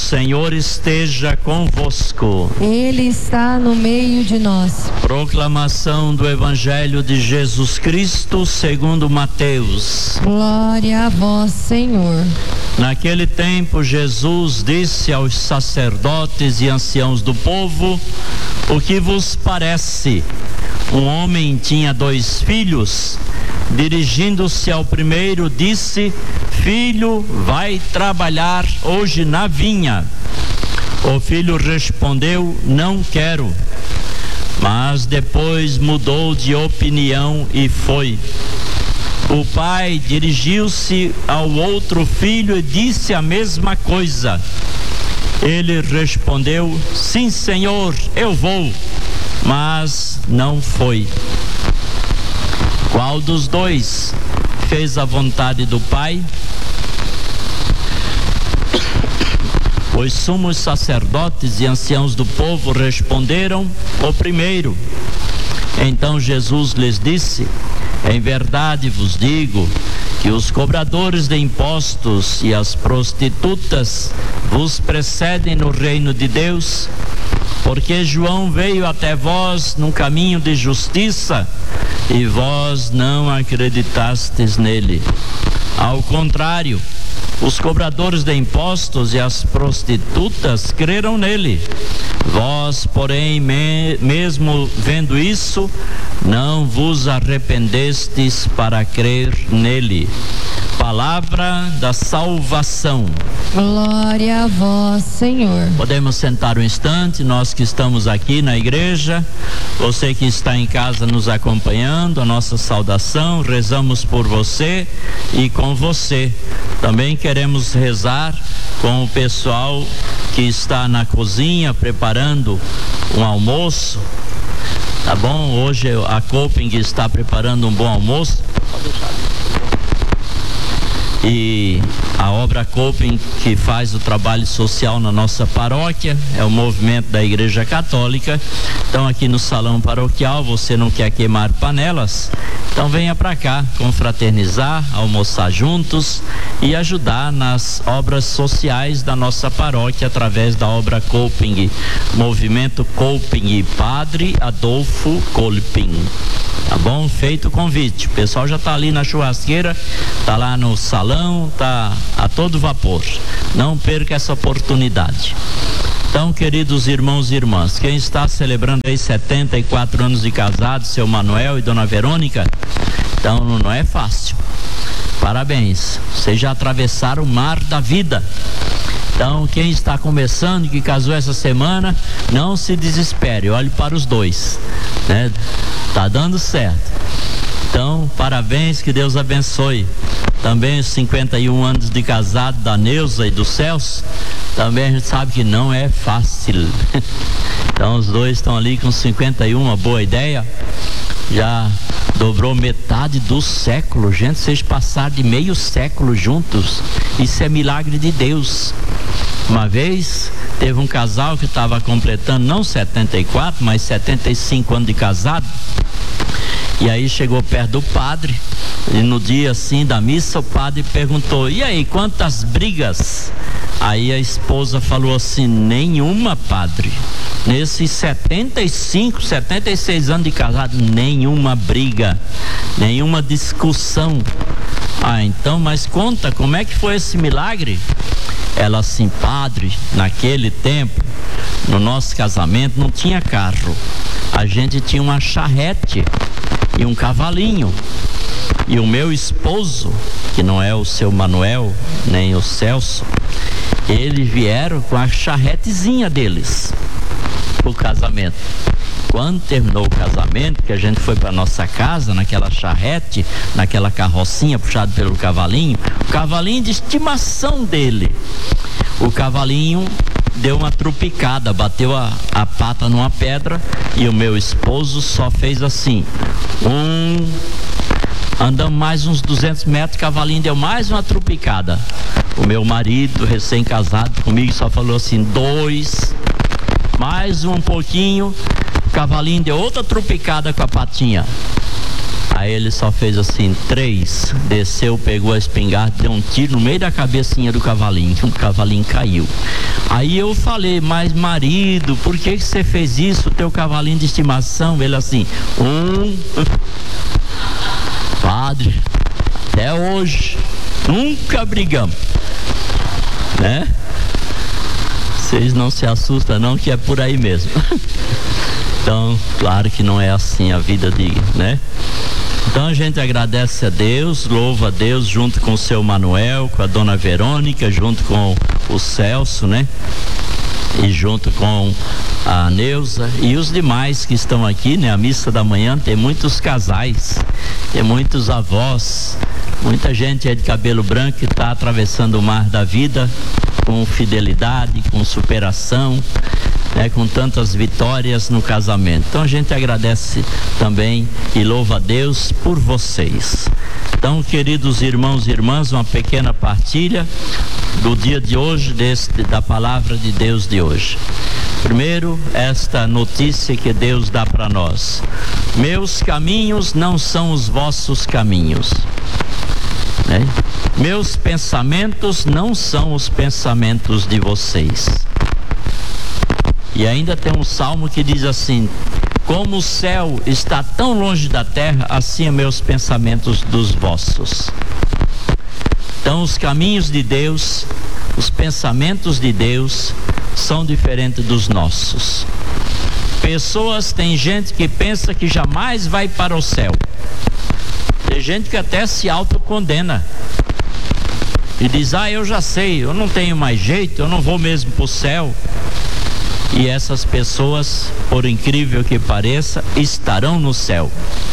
Senhor esteja convosco. Ele está no meio de nós. Proclamação do Evangelho de Jesus Cristo segundo Mateus. Glória a vós, Senhor. Naquele tempo, Jesus disse aos sacerdotes e anciãos do povo: o que vos parece? Um homem tinha 2 filhos. Dirigindo-se ao primeiro, disse: filho, vai trabalhar hoje na vinha. O filho respondeu: não quero. Mas depois mudou de opinião e foi. O pai dirigiu-se ao outro filho e disse a mesma coisa. Ele respondeu: sim, senhor, eu vou. Mas não foi. Qual dos 2 fez a vontade do pai? Os sumos sacerdotes e anciãos do povo responderam: o primeiro. Então Jesus lhes disse: em verdade vos digo que os cobradores de impostos e as prostitutas vos precedem no reino de Deus, porque João veio até vós num caminho de justiça e vós não acreditastes nele. Ao contrário, os cobradores de impostos e as prostitutas creram nele. Vós, porém, mesmo vendo isso, não vos arrependestes para crer nele. Palavra da salvação. Glória a vós, Senhor. Podemos sentar um instante, nós que estamos aqui na igreja, você que está em casa nos acompanhando, a nossa saudação, rezamos por você e com você. Também queremos rezar com o pessoal que está na cozinha preparando um almoço, tá bom? Hoje a Coping está preparando um bom almoço. Pode deixar ali. E a obra Coping, que faz o trabalho social na nossa paróquia, é o movimento da Igreja Católica. Então aqui no salão paroquial, você não quer queimar panelas? Então venha para cá confraternizar, almoçar juntos e ajudar nas obras sociais da nossa paróquia através da obra Coping, movimento Coping, Padre Adolfo Colping. Tá bom? Feito o convite. O pessoal já está ali na churrasqueira, está lá no salão, está a todo vapor. Não perca essa oportunidade. Então, queridos irmãos e irmãs, quem está celebrando aí 74 anos de casado, seu Manuel e dona Verônica, então não é fácil. Parabéns, vocês já atravessaram o mar da vida. Então, quem está começando, que casou essa semana, não se desespere, olhe para os 2, né? Tá dando certo. Então, parabéns, que Deus abençoe. Também os 51 anos de casado da Neuza e do Celso, também a gente sabe que não é fácil. Então, os 2 estão ali com 51, uma boa ideia. Já dobrou metade do século, gente. Vocês passaram de meio século juntos, isso é milagre de Deus. Uma vez teve um casal que estava completando não 74, mas 75 anos de casado. E aí chegou perto do padre, e no dia assim da missa o padre perguntou: e aí, quantas brigas? Aí a esposa falou assim: nenhuma, padre. Nesses 76 anos de casado, nenhuma briga, nenhuma discussão. Ah, então, mas conta, como é que foi esse milagre? Ela assim: padre, naquele tempo, no nosso casamento não tinha carro. A gente tinha uma charrete e um cavalinho. E o meu esposo, que não é o seu Manuel, nem o Celso, eles vieram com a charretezinha deles pro casamento. Quando terminou o casamento, que a gente foi para nossa casa, naquela charrete, naquela carrocinha puxada pelo cavalinho, o cavalinho de estimação dele, o cavalinho deu uma trupicada, bateu a pata numa pedra, e o meu esposo só fez assim, andamos mais uns 200 metros, o cavalinho deu mais uma trupicada. O meu marido, recém-casado comigo, só falou assim: 2, mais um pouquinho, o cavalinho deu outra trupicada com a patinha. Aí ele só fez assim, 3, desceu, pegou a espingarda, deu um tiro no meio da cabecinha do cavalinho, o cavalinho caiu. Aí eu falei, mas marido, por que você fez isso, teu cavalinho de estimação? Ele assim, padre, até hoje, nunca brigamos, né? Vocês não se assustam não, que é por aí mesmo. Então, claro que não é assim a vida né? Então a gente agradece a Deus, louva a Deus junto com o seu Manuel, com a dona Verônica, junto com o Celso, né? E junto com a Neuza e os demais que estão aqui, né? A missa da manhã tem muitos casais, tem muitos avós, muita gente aí de cabelo branco que está atravessando o mar da vida com fidelidade, com superação, né, com tantas vitórias no casamento. Então a gente agradece também e louva a Deus por vocês. Então, queridos irmãos e irmãs, uma pequena partilha do dia de hoje, da palavra de Deus de hoje. Primeiro, esta notícia que Deus dá para nós: meus caminhos não são os vossos caminhos, né? Meus pensamentos não são os pensamentos de vocês. E ainda tem um salmo que diz assim: como o céu está tão longe da terra, assim meus pensamentos dos vossos. Então os caminhos de Deus, os pensamentos de Deus são diferentes dos nossos. Tem gente que pensa que jamais vai para o céu. Tem gente que até se autocondena e diz, eu já sei, eu não tenho mais jeito, eu não vou mesmo para o céu. E essas pessoas, por incrível que pareça, estarão no céu.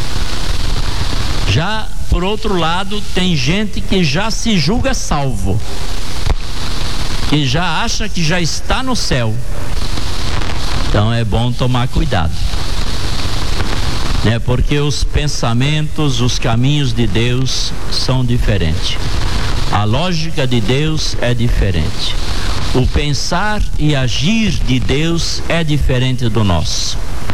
Já, por outro lado, tem gente que já se julga salvo, que já acha que já está no céu. Então é bom tomar cuidado, né? Porque os pensamentos, os caminhos de Deus são diferentes. A lógica de Deus é diferente. O pensar e agir de Deus é diferente do nosso.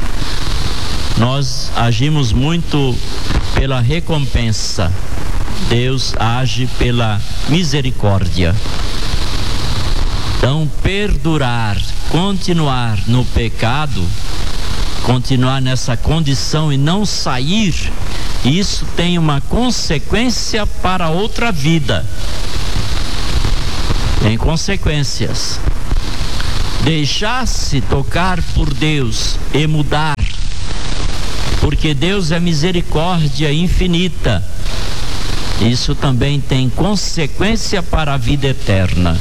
Nós agimos muito pela recompensa. Deus age pela misericórdia. Então, perdurar, continuar no pecado, continuar nessa condição e não sair, isso tem uma consequência para outra vida. Tem consequências. Deixar-se tocar por Deus e mudar, porque Deus é misericórdia infinita, isso também tem consequência para a vida eterna.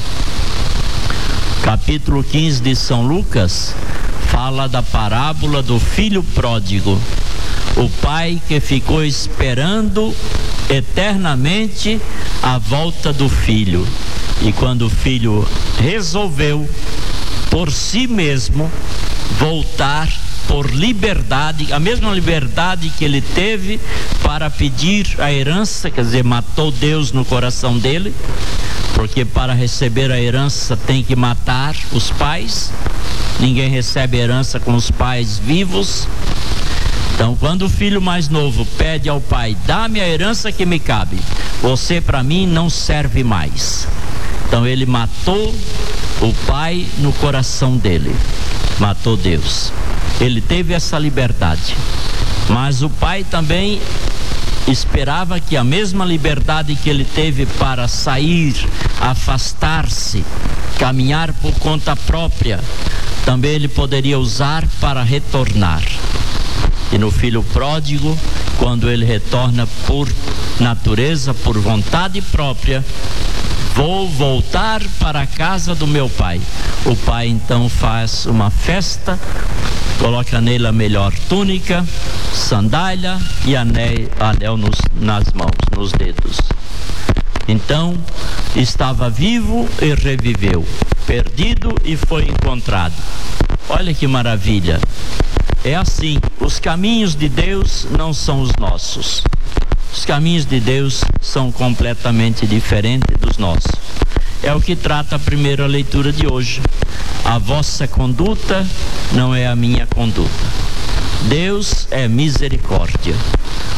Capítulo 15 de São Lucas fala da parábola do filho pródigo, o pai que ficou esperando eternamente a volta do filho. E quando o filho resolveu por si mesmo voltar por liberdade, a mesma liberdade que ele teve para pedir a herança, quer dizer, matou Deus no coração dele, porque para receber a herança tem que matar os pais. Ninguém recebe herança com os pais vivos. Então, quando o filho mais novo pede ao pai, dá-me a herança que me cabe, você para mim não serve mais. Então ele matou o pai no coração dele, matou Deus. Ele teve essa liberdade, mas o pai também esperava que a mesma liberdade que ele teve para sair, afastar-se, caminhar por conta própria, também ele poderia usar para retornar. E no filho pródigo, quando ele retorna por natureza, por vontade própria, vou voltar para a casa do meu pai. O pai então faz uma festa, coloca nele a melhor túnica, sandália e anel nas mãos, nos dedos. Então, estava vivo e reviveu, perdido e foi encontrado. Olha que maravilha. É assim, os caminhos de Deus não são os nossos. Os caminhos de Deus são completamente diferentes dos nossos. É o que trata a primeira leitura de hoje. A vossa conduta não é a minha conduta. Deus é misericórdia.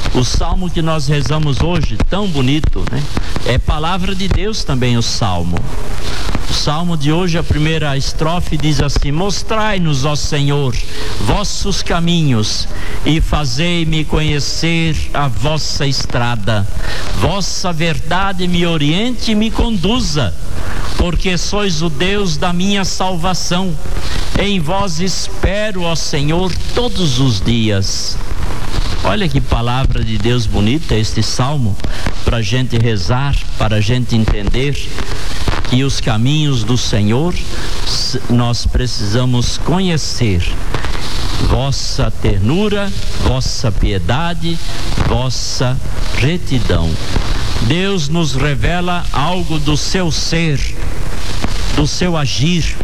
O salmo que nós rezamos hoje, tão bonito, né? É palavra de Deus também o salmo. O salmo de hoje, a primeira estrofe diz assim: mostrai-nos, ó Senhor, vossos caminhos e fazei-me conhecer a vossa estrada. Vossa verdade me oriente e me conduza, porque sois o Deus da minha salvação. Em vós espero, ó Senhor, todos os dias. Olha que palavra de Deus bonita este salmo, para a gente rezar, para a gente entender que os caminhos do Senhor nós precisamos conhecer. Vossa ternura, vossa piedade, vossa retidão. Deus nos revela algo do seu ser, do seu agir.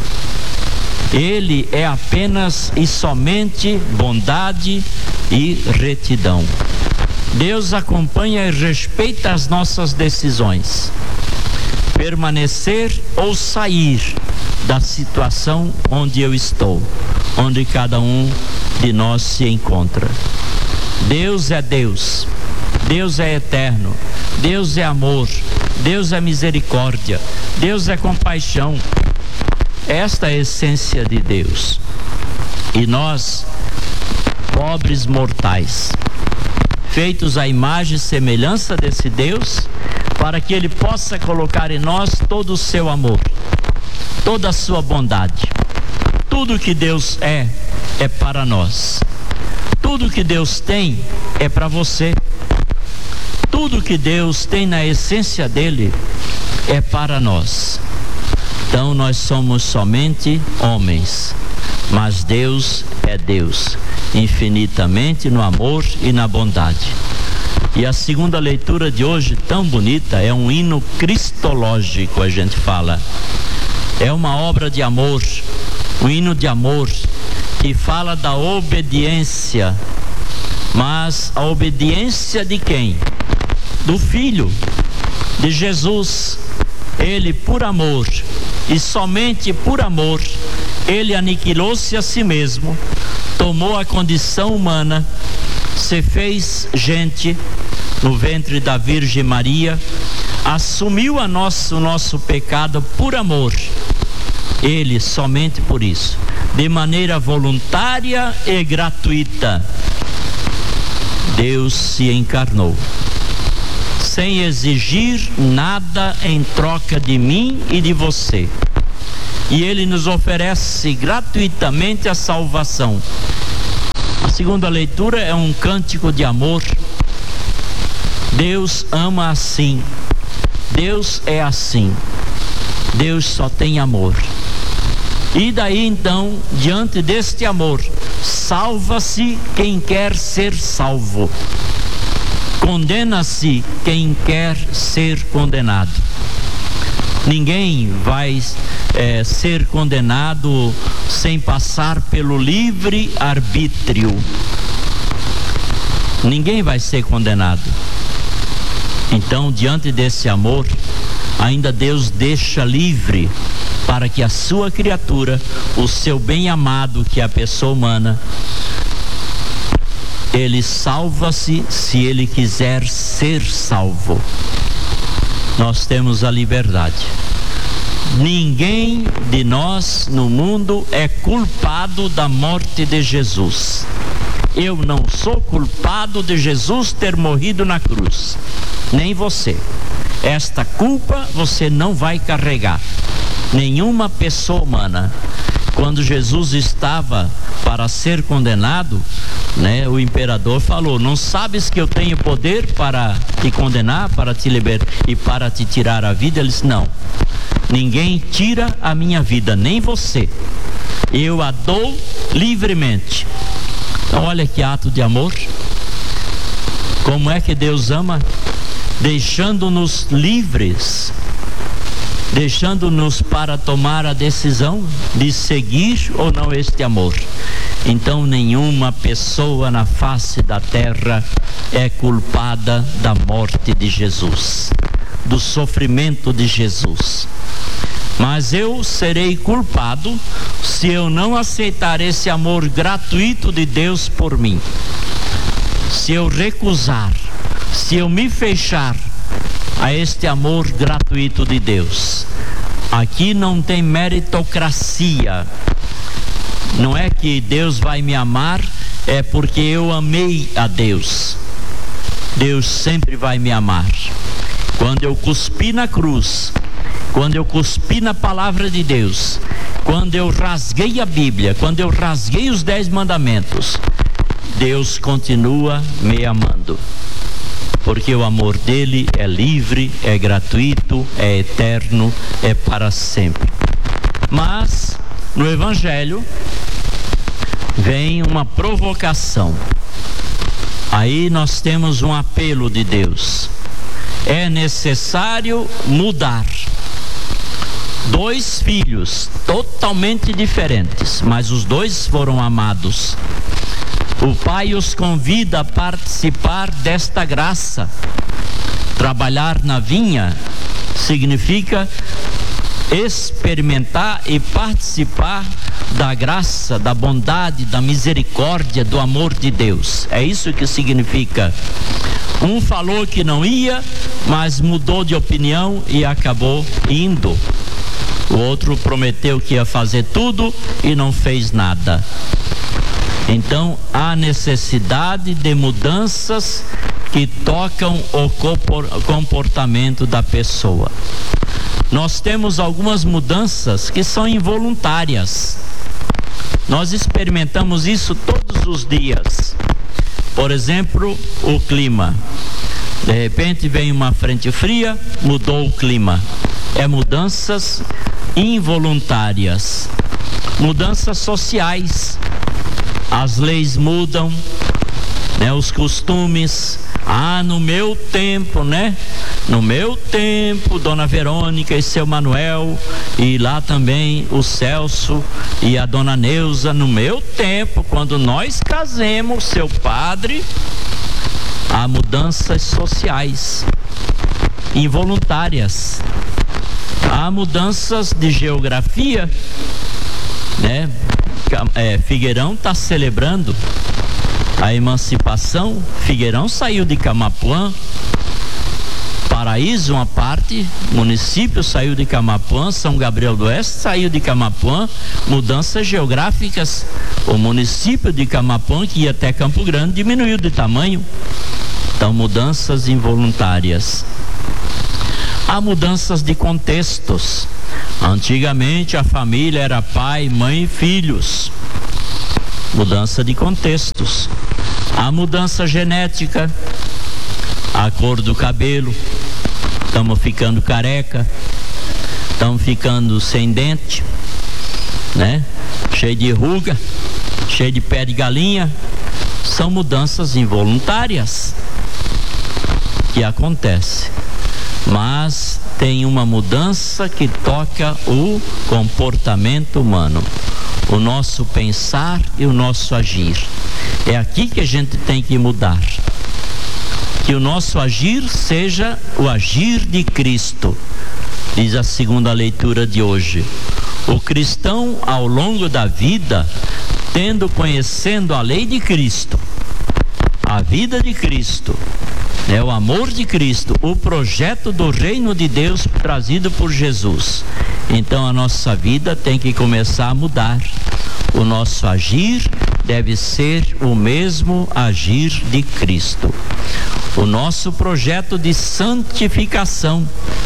Ele é apenas e somente bondade e retidão. Deus acompanha e respeita as nossas decisões. Permanecer ou sair da situação onde eu estou, onde cada um de nós se encontra. Deus é Deus, Deus é eterno, Deus é amor, Deus é misericórdia, Deus é compaixão. Esta é a essência de Deus. E nós, pobres mortais, feitos à imagem e semelhança desse Deus, para que Ele possa colocar em nós todo o seu amor, toda a sua bondade. Tudo que Deus é para nós. Tudo que Deus tem é para você. Tudo que Deus tem na essência dele é para nós. Então nós somos somente homens, mas Deus é Deus, infinitamente no amor e na bondade. E a segunda leitura de hoje, tão bonita, é um hino cristológico, a gente fala. É uma obra de amor, um hino de amor, que fala da obediência. Mas a obediência de quem? Do Filho, de Jesus. Ele, por amor, e somente por amor, ele aniquilou-se a si mesmo, tomou a condição humana, se fez gente no ventre da Virgem Maria, assumiu o nosso pecado por amor. Ele, somente por isso, de maneira voluntária e gratuita, Deus se encarnou, sem exigir nada em troca de mim e de você. E Ele nos oferece gratuitamente a salvação. A segunda leitura é um cântico de amor. Deus ama assim. Deus é assim. Deus só tem amor. E daí então, diante deste amor, salva-se quem quer ser salvo. Condena-se quem quer ser condenado. Ninguém vai ser condenado sem passar pelo livre arbítrio. Ninguém vai ser condenado. Então, diante desse amor, ainda Deus deixa livre para que a sua criatura, o seu bem-amado, que é a pessoa humana, ele salva-se se ele quiser ser salvo. Nós temos a liberdade. Ninguém de nós no mundo é culpado da morte de Jesus. Eu não sou culpado de Jesus ter morrido na cruz, nem você. Esta culpa você não vai carregar. Nenhuma pessoa humana. Quando Jesus estava para ser condenado, o imperador falou: não sabes que eu tenho poder para te condenar, para te libertar e para te tirar a vida? Ele disse: não, ninguém tira a minha vida, nem você. Eu a dou livremente. Então olha que ato de amor. Como é que Deus ama? Deixando-nos livres, deixando-nos para tomar a decisão de seguir ou não este amor. Então nenhuma pessoa na face da terra é culpada da morte de Jesus, do sofrimento de Jesus. Mas eu serei culpado se eu não aceitar esse amor gratuito de Deus por mim. se eu recusar, se eu me fechar a este amor gratuito de Deus, aqui não tem meritocracia. Não é que Deus vai me amar, é porque eu amei a Deus. Deus sempre vai me amar. Quando eu cuspi na cruz, quando eu cuspi na palavra de Deus, quando eu rasguei a Bíblia, quando eu rasguei os 10 mandamentos, Deus continua me amando. Porque o amor dele é livre, é gratuito, é eterno, é para sempre. Mas no Evangelho vem uma provocação. Aí nós temos um apelo de Deus. É necessário mudar. 2 filhos totalmente diferentes, mas os 2 foram amados. O Pai os convida a participar desta graça. Trabalhar na vinha significa experimentar e participar da graça, da bondade, da misericórdia, do amor de Deus. É isso que significa. Um falou que não ia, mas mudou de opinião e acabou indo. O outro prometeu que ia fazer tudo e não fez nada. Então há necessidade de mudanças que tocam o comportamento da pessoa. Nós temos algumas mudanças que são involuntárias. Nós experimentamos isso todos os dias. Por exemplo, o clima. De repente vem uma frente fria, mudou o clima. É mudanças involuntárias. Mudanças sociais. As leis mudam, né? Os costumes. No meu tempo, né? No meu tempo, Dona Verônica e seu Manuel, e lá também o Celso e a Dona Neuza, no meu tempo, quando nós casemos, seu padre, há mudanças sociais, involuntárias. Há mudanças de geografia, né? Figueirão está celebrando a emancipação. Figueirão saiu de Camapuã, Paraíso uma parte, município saiu de Camapuã, São Gabriel do Oeste saiu de Camapuã. Mudanças geográficas. O município de Camapuã, que ia até Campo Grande, diminuiu de tamanho. Então, mudanças involuntárias. Há mudanças de contextos. Antigamente a família era pai, mãe e filhos. Mudança de contextos. A mudança genética, a cor do cabelo, estamos ficando careca, estamos ficando sem dente, né? Cheio de ruga, cheio de pé de galinha. São mudanças involuntárias que acontecem. Mas tem uma mudança que toca o comportamento humano, o nosso pensar e o nosso agir. É aqui que a gente tem que mudar. Que o nosso agir seja o agir de Cristo, diz a segunda leitura de hoje. O cristão, ao longo da vida, conhecendo a lei de Cristo, a vida de Cristo, o amor de Cristo, o projeto do reino de Deus trazido por Jesus, então a nossa vida tem que começar a mudar. O nosso agir deve ser o mesmo agir de Cristo. O nosso projeto de santificação,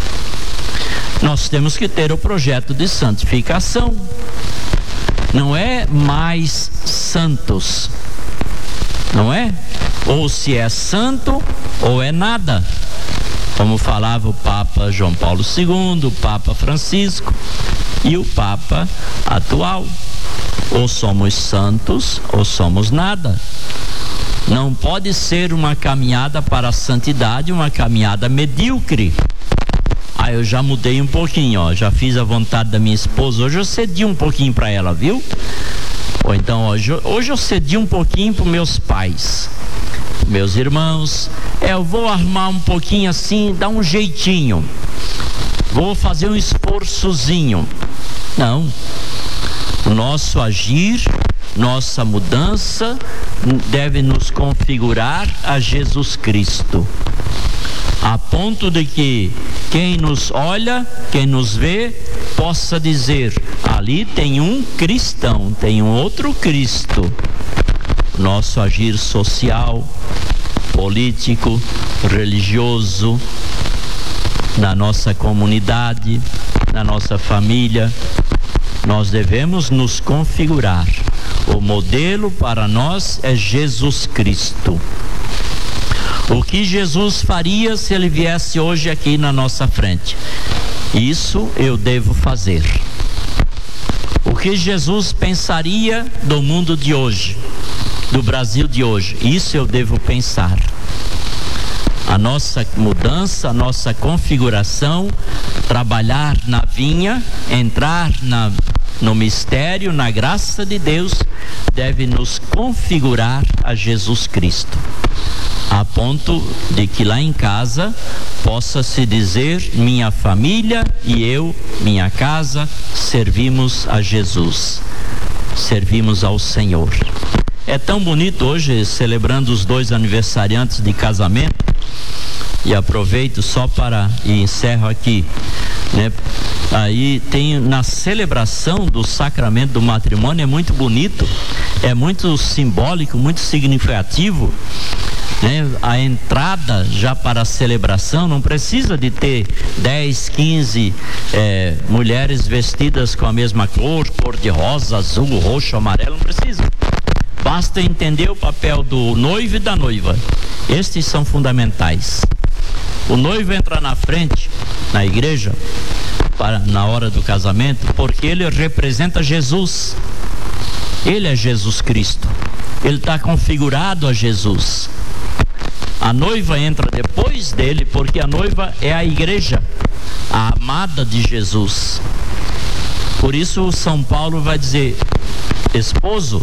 nós temos que ter o projeto de santificação. Não é mais santos, não é? Ou se é santo ou é nada, como falava o Papa João Paulo II, o Papa Francisco e o Papa atual. Ou somos santos ou somos nada. Não pode ser uma caminhada para a santidade, uma caminhada medíocre. Eu já mudei um pouquinho, já fiz a vontade da minha esposa, hoje eu cedi um pouquinho para ela, viu? Ou então hoje eu cedi um pouquinho para meus pais, meus irmãos. Eu vou arrumar um pouquinho assim, dar um jeitinho, vou fazer um esforçozinho. Não, o nosso agir Nossa mudança deve nos configurar a Jesus Cristo, a ponto de que quem nos olha, quem nos vê, possa dizer: ali tem um cristão, tem um outro Cristo. Nosso agir social, político, religioso, na nossa comunidade, na nossa família, nós devemos nos configurar. O modelo para nós é Jesus Cristo. O que Jesus faria se ele viesse hoje aqui na nossa frente? Isso eu devo fazer. O que Jesus pensaria do mundo de hoje, do Brasil de hoje? Isso eu devo pensar. A nossa mudança, a nossa configuração, trabalhar na vinha, entrar no mistério, na graça de Deus, deve nos configurar a Jesus Cristo, a ponto de que lá em casa possa se dizer: minha família e eu, minha casa, servimos a Jesus, servimos ao Senhor. É tão bonito hoje, celebrando os 2 aniversariantes de casamento, e aproveito só e encerro aqui, né? Aí tem na celebração do sacramento do matrimônio, é muito bonito, é muito simbólico, muito significativo, né? A entrada já para a celebração não precisa de ter 10, 15 mulheres vestidas com a mesma cor de rosa, azul, roxo, amarelo, não precisa. Basta entender o papel do noivo e da noiva. Estes são fundamentais. O noivo entra na frente, na igreja, na hora do casamento, porque ele representa Jesus. Ele é Jesus Cristo. Ele está configurado a Jesus. A noiva entra depois dele, porque a noiva é a igreja, a amada de Jesus. Por isso São Paulo vai dizer: esposo,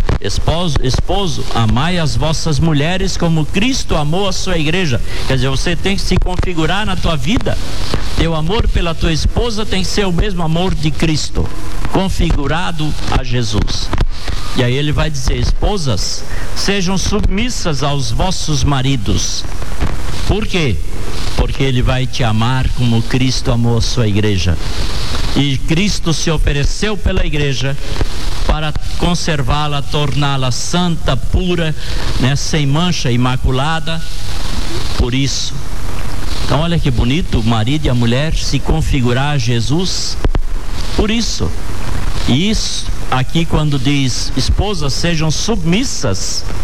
amai as vossas mulheres como Cristo amou a sua igreja. Quer dizer, você tem que se configurar na tua vida. Teu amor pela tua esposa tem que ser o mesmo amor de Cristo, configurado a Jesus. E aí ele vai dizer: esposas, sejam submissas aos vossos maridos. Por quê? Porque ele vai te amar como Cristo amou a sua igreja. E Cristo se ofereceu pela igreja para conservá-la, torná-la santa, pura, né, sem mancha, imaculada. Por isso, então olha que bonito, o marido e a mulher se configurar a Jesus. Por isso, e isso aqui quando diz: esposas, sejam submissas